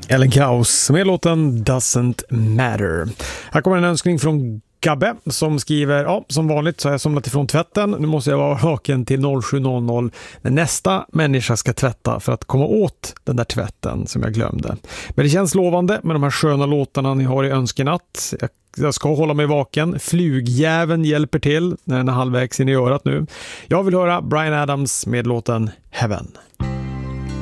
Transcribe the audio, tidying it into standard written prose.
Ellen Kraus med låten Doesn't Matter. Här kommer en önskning från Gabbe som skriver: ja, som vanligt så har jag somnat ifrån tvätten. Nu måste jag vara vaken till 07.00 när nästa människa ska tvätta för att komma åt den där tvätten som jag glömde. Men det känns lovande med de här sköna låtarna ni har i önskenatt. Jag ska hålla mig vaken. Flugjäveln hjälper till när den är halvvägs in i örat nu. Jag vill höra Bryan Adams med låten Heaven.